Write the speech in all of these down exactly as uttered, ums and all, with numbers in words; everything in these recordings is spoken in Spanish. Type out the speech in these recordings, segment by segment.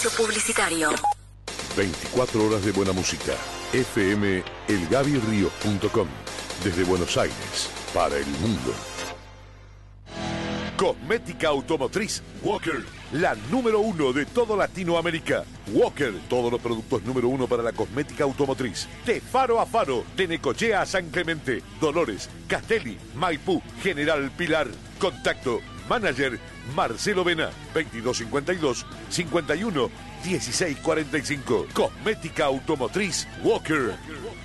espacio publicitario. veinticuatro horas de buena música. F M el gaby ríos punto com. Desde Buenos Aires, para el mundo. Cosmética automotriz Walker, la número uno de toda Latinoamérica. Walker, todos los productos número uno para la cosmética automotriz. De Faro a Faro, de Necochea a San Clemente, Dolores, Castelli, Maipú, General Pilar. Contacto, manager Marcelo Vena, veintidós cincuenta y dos, cincuenta y uno, dieciséis cuarenta y cinco. Cosmética automotriz Walker.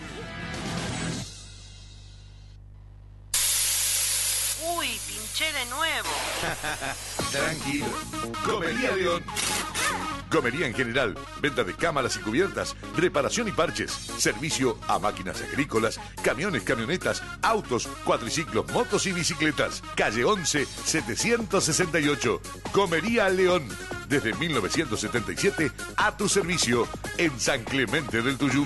Uy, pinché de nuevo. Tranquilo. Comería León. Comería en general, venta de cámaras y cubiertas, reparación y parches, servicio a máquinas agrícolas, camiones, camionetas, autos, cuatriciclos, motos y bicicletas. Calle once, setecientos sesenta y ocho. Comería León. Desde mil novecientos setenta y siete a tu servicio en San Clemente del Tuyú.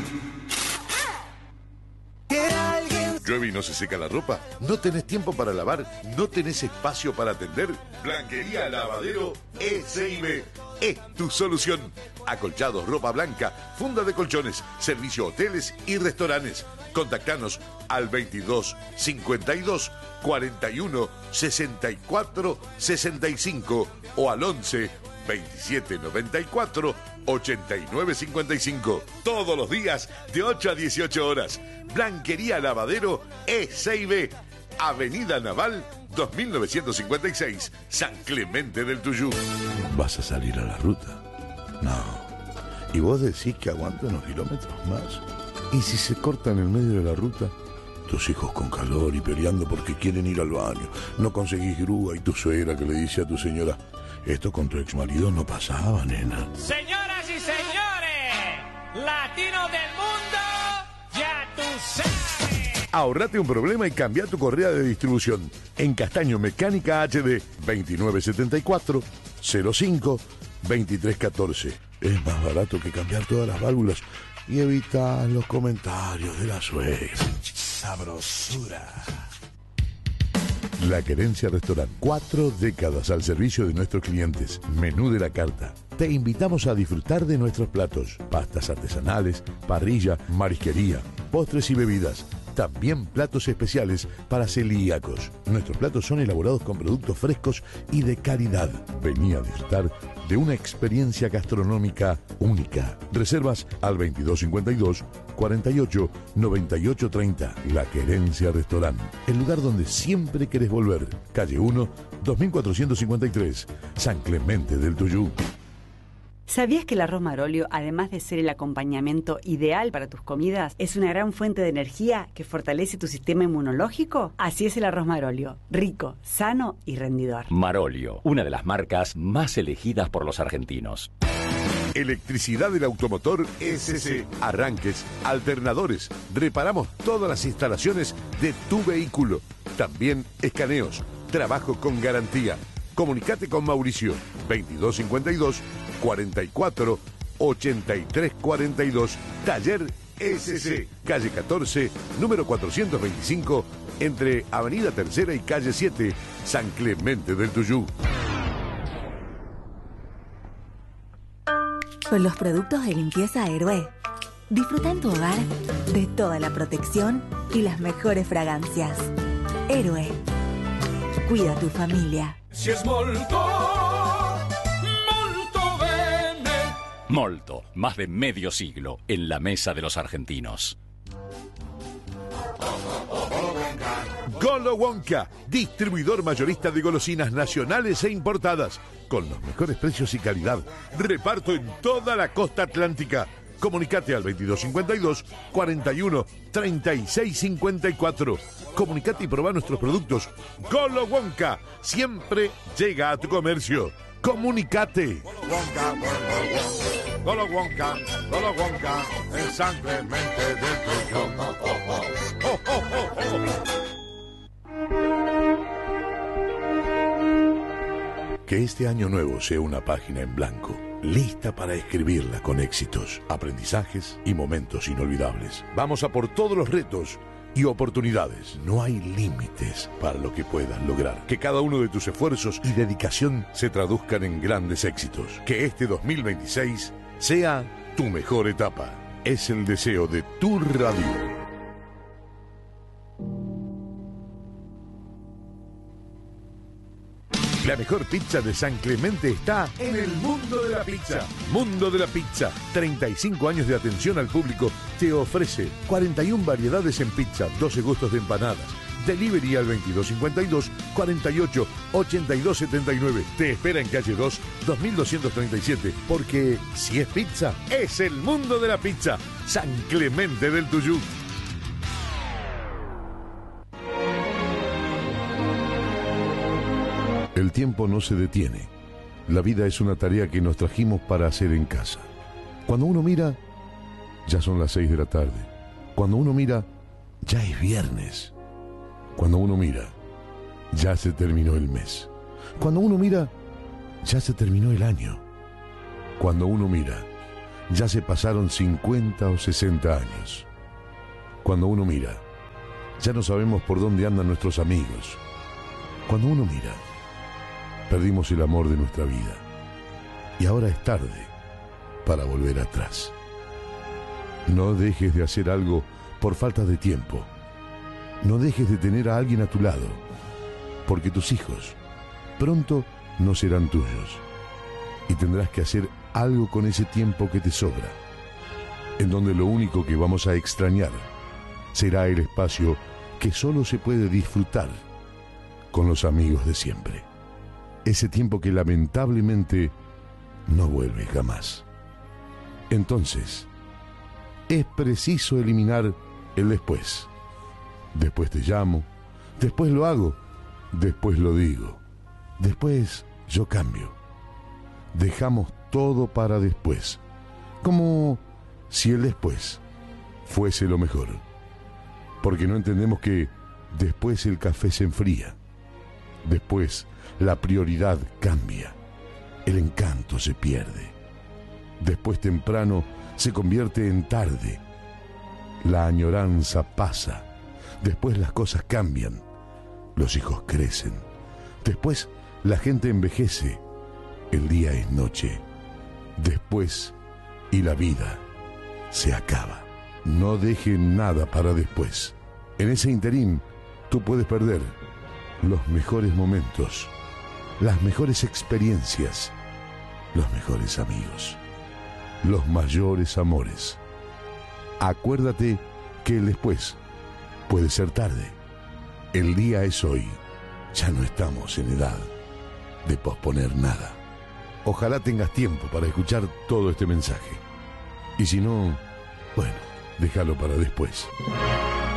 ¿Llueve y no se seca la ropa? ¿No tenés tiempo para lavar? ¿No tenés espacio para atender? Blanquería Lavadero S I B es tu solución. Acolchados, ropa blanca, funda de colchones, servicio a hoteles y restaurantes. Contactanos al veintidós cincuenta y dos, cuarenta y uno, sesenta y cuatro, sesenta y cinco o al once, veintisiete noventa y cuatro, ochenta y nueve cincuenta y cinco. Todos los días de ocho a dieciocho horas. Blanquería Lavadero S I B, Avenida Naval dos mil novecientos cincuenta y seis, San Clemente del Tuyú. ¿Vas a salir a la ruta? No. ¿Y vos decís que aguanta unos kilómetros más? ¿Y si se corta en el medio de la ruta? Tus hijos con calor y peleando porque quieren ir al baño. No conseguís grúa y tu suegra que le dice a tu señora: esto con tu exmarido no pasaba, nena. Señoras y señores, latinos del mundo, ya tú sabes. Ahorrate un problema y cambia tu correa de distribución. En Castaño Mecánica H D, veintinueve setenta y cuatro, cero cinco, veintitrés catorce. Es más barato que cambiar todas las válvulas y evitar los comentarios de la suegra. Sabrosura. La Querencia Restaurant. Cuatro décadas al servicio de nuestros clientes. Menú de la carta. Te invitamos a disfrutar de nuestros platos. Pastas artesanales, parrilla, marisquería, postres y bebidas. También platos especiales para celíacos. Nuestros platos son elaborados con productos frescos y de calidad. Vení a disfrutar de una experiencia gastronómica única. Reservas al veintidós cincuenta y dos, cuarenta y ocho, noventa y ocho treinta. La Querencia Restaurant. El lugar donde siempre querés volver. Calle uno, dos mil cuatrocientos cincuenta y tres. San Clemente del Tuyú. ¿Sabías que el arroz Marolio, además de ser el acompañamiento ideal para tus comidas, es una gran fuente de energía que fortalece tu sistema inmunológico? Así es el arroz Marolio, rico, sano y rendidor. Marolio, una de las marcas más elegidas por los argentinos. Electricidad del automotor S C. Arranques, alternadores. Reparamos todas las instalaciones de tu vehículo. También escaneos. Trabajo con garantía. Comunicate con Mauricio. veintidós cincuenta y dos, cuarenta y cuatro, ochenta y tres cuarenta y dos. Taller S C. Calle catorce, número cuatrocientos veinticinco, entre Avenida Tercera y Calle siete, San Clemente del Tuyú. Con los productos de limpieza Héroe, disfruta en tu hogar de toda la protección y las mejores fragancias. Héroe, cuida a tu familia. Si es molto, molto bene. Molto, más de medio siglo en la mesa de los argentinos. Golo Wonka, distribuidor mayorista de golosinas nacionales e importadas, con los mejores precios y calidad. Reparto en toda la costa atlántica. Comunicate al veintidós cincuenta y dos, cuarenta y uno, treinta y seis cincuenta y cuatro. Comunicate y probá nuestros productos. Golo Wonka, siempre llega a tu comercio. Comunicate. Golo Wonka, Golo Wonka, en San Clemente del Tuyú. Oh, oh, oh, oh. Que este año nuevo sea una página en blanco, lista para escribirla con éxitos, aprendizajes y momentos inolvidables. Vamos a por todos los retos y oportunidades. No hay límites para lo que puedas lograr. Que cada uno de tus esfuerzos y dedicación se traduzcan en grandes éxitos. Que este dos mil veintiséis sea tu mejor etapa. Es el deseo de tu radio. La mejor pizza de San Clemente está en el Mundo de la Pizza. Mundo de la Pizza, treinta y cinco años de atención al público, te ofrece cuarenta y una variedades en pizza, doce gustos de empanadas. Delivery al veintidós cincuenta y dos, cuarenta y ocho, ochenta y dos setenta y nueve. Te espera en calle dos, dos mil doscientos treinta y siete, porque si es pizza, es el Mundo de la Pizza. San Clemente del Tuyú. El tiempo no se detiene. La vida es una tarea que nos trajimos para hacer en casa. Cuando uno mira, ya son las seis de la tarde. Cuando uno mira, ya es viernes. Cuando uno mira, ya se terminó el mes. Cuando uno mira, ya se terminó el año. Cuando uno mira, ya se pasaron cincuenta o sesenta años. Cuando uno mira, ya no sabemos por dónde andan nuestros amigos. Cuando uno mira, perdimos el amor de nuestra vida. Y ahora es tarde para volver atrás. No dejes de hacer algo por falta de tiempo. No dejes de tener a alguien a tu lado, porque tus hijos pronto no serán tuyos y tendrás que hacer algo con ese tiempo que te sobra, en donde lo único que vamos a extrañar será el espacio que solo se puede disfrutar con los amigos de siempre. Ese tiempo que lamentablemente no vuelve jamás. Entonces, es preciso eliminar el después. Después te llamo, después lo hago, después lo digo, después yo cambio. Dejamos todo para después, como si el después fuese lo mejor. Porque no entendemos que después el café se enfría, después la prioridad cambia, el encanto se pierde, después temprano se convierte en tarde, la añoranza pasa. Después las cosas cambian, los hijos crecen, después la gente envejece, el día es noche, después y la vida se acaba. No dejen nada para después. En ese interín tú puedes perder los mejores momentos, las mejores experiencias, los mejores amigos, los mayores amores. Acuérdate que el después puede ser tarde. El día es hoy. Ya no estamos en edad de posponer nada. Ojalá tengas tiempo para escuchar todo este mensaje. Y si no, bueno, déjalo para después.